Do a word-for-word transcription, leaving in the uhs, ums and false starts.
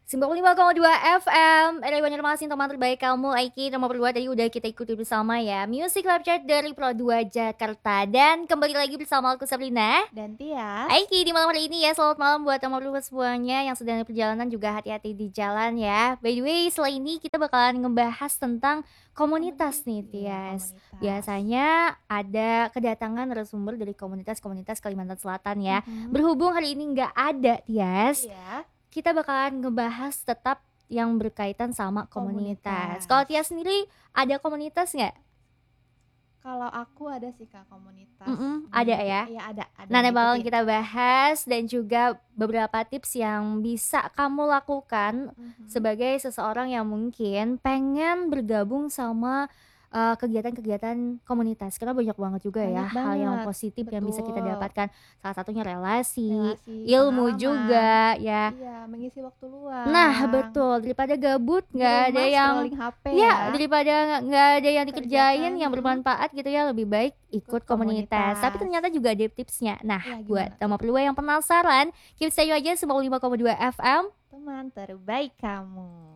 sembilan puluh lima koma dua F M, Radio Banjarmasin, teman terbaik kamu. Aiki nomor dua tadi udah kita ikuti bersama ya, Music Live Chart dari Pro dua Jakarta. Dan kembali lagi bersama aku Sabrina dan Tia. Aiki di malam hari ini ya. Selamat malam buat nomor dua semuanya yang sedang di perjalanan, juga hati-hati di jalan ya. By the way, setelah ini kita bakalan ngebahas tentang komunitas nih Tias. Komunitas. Biasanya ada kedatangan narasumber dari komunitas-komunitas Kalimantan Selatan ya. Mhm. Berhubung hari ini nggak ada Tias, Iya. kita bakalan ngebahas tetap yang berkaitan sama komunitas. Komunitas. Kalau Tia sendiri ada komunitas nggak? Kalau aku ada sih Kak komunitas. Mm-mm, Di- ada ya? Iya ada. ada Nah, nanti bakalan diikutin. kita bahas dan juga beberapa tips yang bisa kamu lakukan Mhm. sebagai seseorang yang mungkin pengen bergabung sama uh, kegiatan-kegiatan komunitas. Karena banyak banget juga ya Banyak hal yang banget, positif yang bisa kita betul. dapatkan. Salah satunya relasi, Relasi, ilmu pengalaman. juga ya. Iya, mengisi waktu luang. Nah, betul. Daripada gabut Di nggak ada rumah yang scrolling H P ya, ya. daripada nggak- nggak ada yang dikerjain Kerjakan, yang mm. bermanfaat gitu ya, lebih baik ikut Ikut komunitas. komunitas. Tapi ternyata juga ada tipsnya. Nah, Iya, buat gimana teman berdua yang penasaran, keep stay aja sembilan puluh lima koma dua F M. Teman terbaik kamu.